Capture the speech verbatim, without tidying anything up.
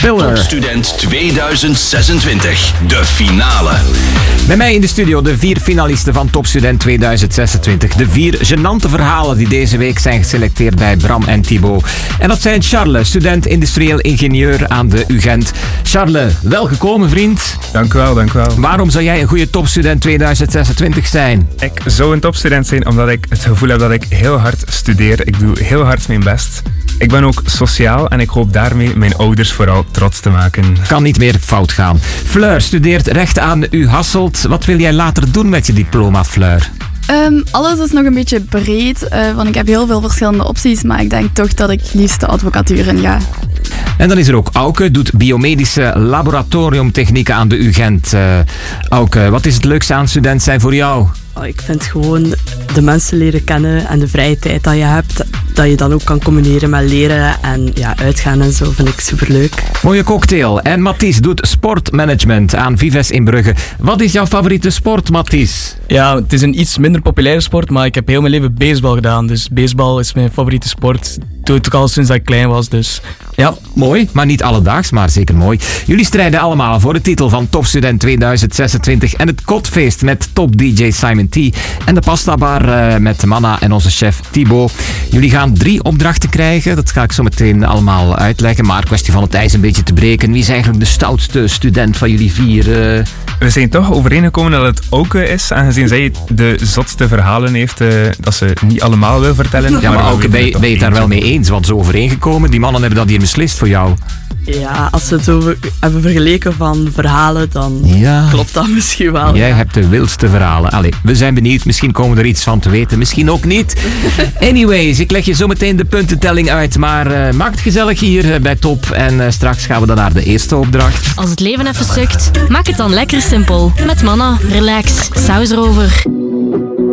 Filler. Topstudent tweeduizend zesentwintig, de finale. Bij mij in de studio de vier finalisten van Topstudent tweeduizend zesentwintig. De vier gênante verhalen die deze week zijn geselecteerd bij Bram en Thibaut. En dat zijn Charles, student industrieel ingenieur aan de U Gent. Charles, welgekomen vriend. Dank u wel, dank u wel. Waarom zou jij een goede Topstudent tweeduizend zesentwintig zijn? Ik zou een topstudent zijn omdat ik het gevoel heb dat ik heel hard studeer. Ik doe heel hard mijn best. Ik ben ook sociaal en ik hoop daarmee mijn ouders vooral trots te maken. Kan niet meer fout gaan. Fleur studeert recht aan de U Hasselt. Wat wil jij later doen met je diploma, Fleur? Um, alles is nog een beetje breed, uh, want ik heb heel veel verschillende opties, maar ik denk toch dat ik liefst de advocatuur in ga. En dan is er ook Auke, doet biomedische laboratoriumtechnieken aan de U Gent. Uh, Auke, wat is het leukste aan student zijn voor jou? Oh, ik vind gewoon de mensen leren kennen en de vrije tijd dat je hebt, dat je dan ook kan combineren met leren en ja, uitgaan en zo, vind ik superleuk. Mooie cocktail. En Mathies doet sportmanagement aan Vives in Brugge. Wat is jouw favoriete sport, Mathies? Ja, het is een iets minder populaire sport, maar ik heb heel mijn leven baseball gedaan. Dus baseball is mijn favoriete sport. Doe het ook al sinds dat ik klein was, dus ja. Mooi, maar niet alledaags, maar zeker mooi. Jullie strijden allemaal voor de titel van Topstudent tweeduizend zesentwintig en het kotfeest met top D J Simon T en de pastabar uh, met Manna en onze chef Thibaut. Jullie gaan drie opdrachten krijgen, dat ga ik zo meteen allemaal uitleggen, maar kwestie van het ijs een beetje te breken. Wie is eigenlijk de stoutste student van jullie vier? Uh... We zijn toch overeengekomen dat het Auke is, aangezien zij de zotste verhalen heeft, uh, dat ze niet allemaal wil vertellen. Ja, maar Auke, ben je het daar wel mee eens? Want zo overeengekomen, die mannen hebben dat hier beslist voor jou. Ja, als we het over hebben vergeleken van verhalen, dan ja. klopt dat misschien wel. Jij ja. hebt de wildste verhalen. Allee, we zijn benieuwd. Misschien komen we er iets van te weten. Misschien ook niet. Anyways, ik leg je zo meteen de puntentelling uit. Maar uh, maak het gezellig hier uh, bij Top. En uh, straks gaan we dan naar de eerste opdracht. Als het leven even sukt, maak het dan lekker simpel. Met Manna, relax, saus erover.